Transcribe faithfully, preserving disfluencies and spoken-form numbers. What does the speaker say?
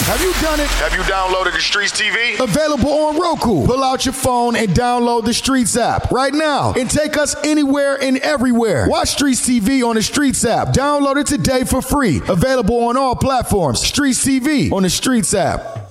Have you done it? Have you downloaded the Streets T V? Available on Roku. Pull out your phone and download the Streets app right now and take us anywhere and everywhere. Watch Streets T V on the Streets app. Download it today for free. Available on all platforms. Streets T V on the Streets app.